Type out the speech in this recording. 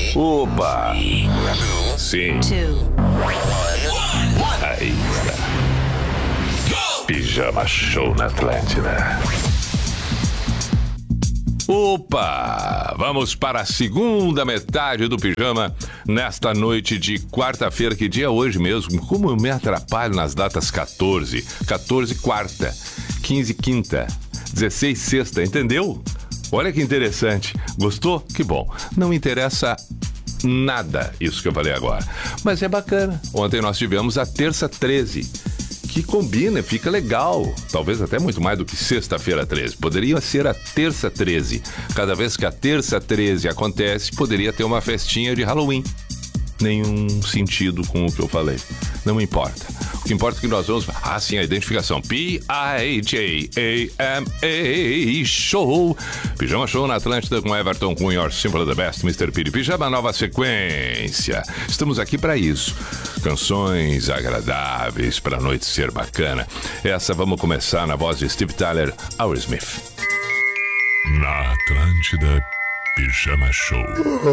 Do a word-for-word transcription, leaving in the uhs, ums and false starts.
Opa! Sim. Aí está. Pijama Show na Atlântida. Opa! Vamos para a segunda metade do Pijama nesta noite de quarta-feira. Que dia é hoje mesmo? Como eu me atrapalho nas datas quatorze, quatorze quarta, quinze quinta, dezesseis sexta, entendeu? Olha que interessante. Gostou? Que bom. Não interessa nada isso que eu falei agora. Mas é bacana. Ontem nós tivemos a terça treze, que combina, fica legal. Talvez até muito mais do que sexta-feira treze. Poderia ser a terça treze. Cada vez que a terça treze acontece, poderia ter uma festinha de Halloween. Nenhum sentido com o que eu falei. Não importa. O que importa é que nós vamos... Ah, sim, a identificação. P I J A M A Show. Pijama Show na Atlântida com Everton Cunha, Your Simple the Best, mister Piri. Pijama, nova sequência. Estamos aqui para isso. Canções agradáveis para a noite ser bacana. Essa vamos começar na voz de Steve Tyler, Aerosmith. Na Atlântida, Pijama Show.